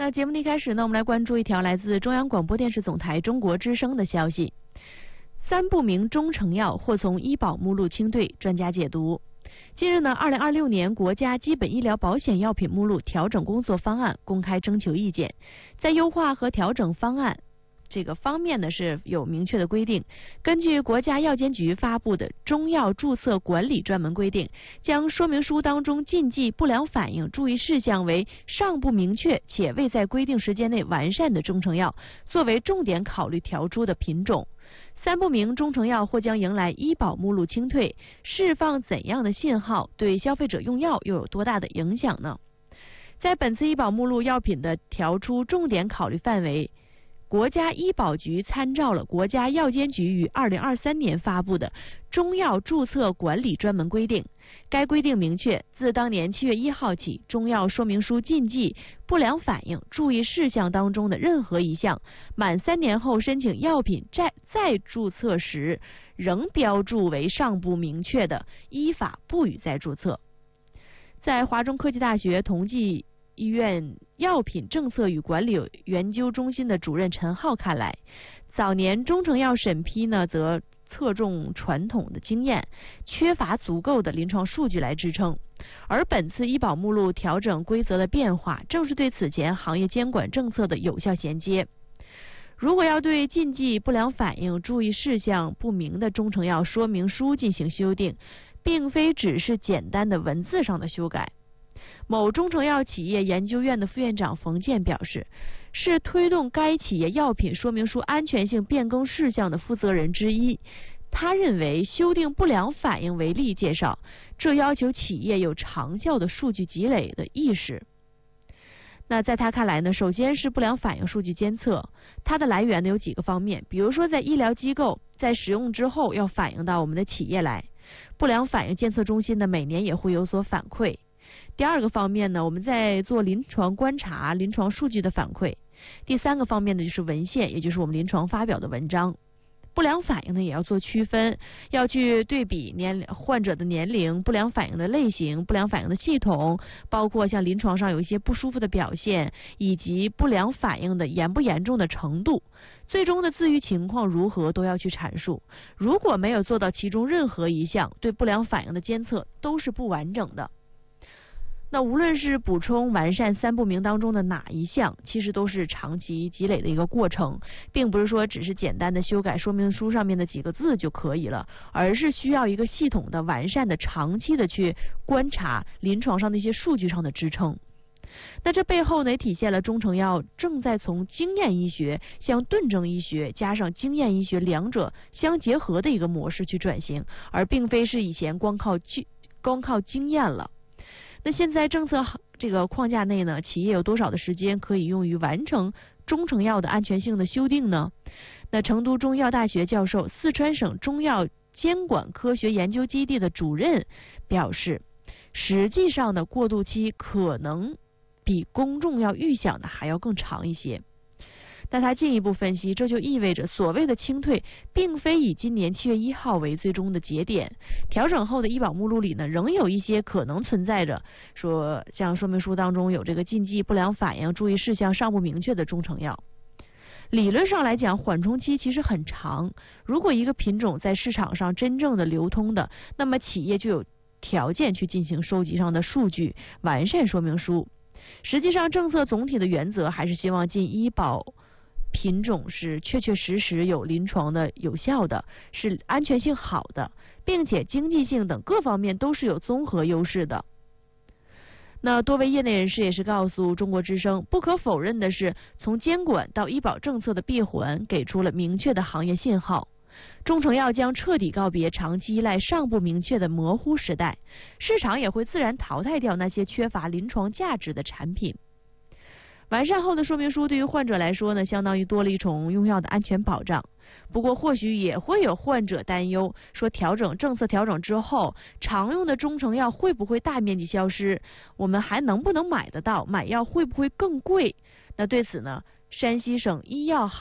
那节目的一开始呢，我们来关注一条来自中央广播电视总台中国之声的消息：三不明中成药或从医保目录清退，专家解读。近日呢，2026年国家基本医疗保险药品目录调整工作方案公开征求意见，在优化和调整方案这个方面呢是有明确的规定。根据国家药监局发布的中药注册管理专门规定，将说明书当中禁忌、不良反应、注意事项为尚不明确且未在规定时间内完善的中成药作为重点考虑调出的品种。三不明中成药或将迎来医保目录清退，释放怎样的信号？对消费者用药又有多大的影响呢？在本次医保目录药品的调出重点考虑范围，国家医保局参照了国家药监局于2023年发布的中药注册管理专门规定。该规定明确，自当年7月1号起，中药说明书禁忌、不良反应、注意事项当中的任何一项，满3年后申请药品再注册时仍标注为尚不明确的，依法不予再注册。在华中科技大学同济医院药品政策与管理研究中心的主任陈浩看来，早年中成药审批呢则侧重传统的经验，缺乏足够的临床数据来支撑，而本次医保目录调整规则的变化，正是对此前行业监管政策的有效衔接。如果要对禁忌、不良反应、注意事项不明的中成药说明书进行修订，并非只是简单的文字上的修改。某中成药企业研究院的副院长冯健表示，是推动该企业药品说明书安全性变更事项的负责人之一。他认为，修订不良反应为例介绍，这要求企业有长效的数据积累的意识。那在他看来呢，首先是不良反应数据监测，它的来源呢有几个方面，比如说在医疗机构在使用之后要反映到我们的企业来，不良反应监测中心呢每年也会有所反馈。第二个方面呢，我们在做临床观察、临床数据的反馈。第三个方面呢，就是文献，也就是我们临床发表的文章。不良反应呢也要做区分，要去对比患者的年龄、不良反应的类型、不良反应的系统，包括像临床上有一些不舒服的表现，以及不良反应的严不严重的程度，最终的自愈情况如何都要去阐述。如果没有做到其中任何一项，对不良反应的监测都是不完整的。那无论是补充完善三不明当中的哪一项，其实都是长期积累的一个过程，并不是说只是简单的修改说明书上面的几个字就可以了，而是需要一个系统的、完善的、长期的去观察临床上的一些数据上的支撑。那这背后呢，也体现了中成药正在从经验医学向顿证医学加上经验医学两者相结合的一个模式去转型，而并非是以前光靠经验了。那现在政策这个框架内呢，企业有多少的时间可以用于完成中成药的安全性的修订呢？那成都中医药大学教授、四川省中药监管科学研究基地的主任表示，实际上呢，过渡期可能比公众要预想的还要更长一些。但他进一步分析，这就意味着所谓的清退并非以今年7月1号为最终的节点，调整后的医保目录里呢，仍有一些可能存在着说像说明书当中有这个禁忌、不良反应、注意事项尚不明确的中成药。理论上来讲，缓冲期其实很长，如果一个品种在市场上真正的流通的，那么企业就有条件去进行收集上的数据，完善说明书。实际上政策总体的原则还是希望进医保品种是确确实实有临床的有效的，是安全性好的，并且经济性等各方面都是有综合优势的。那多位业内人士也是告诉中国之声，不可否认的是，从监管到医保政策的闭环给出了明确的行业信号。中成药将彻底告别长期依赖尚不明确的模糊时代，市场也会自然淘汰掉那些缺乏临床价值的产品。完善后的说明书对于患者来说呢，相当于多了一重用药的安全保障。不过或许也会有患者担忧，说政策调整之后，常用的中成药会不会大面积消失？我们还能不能买得到？买药会不会更贵？那对此呢，山西省医药行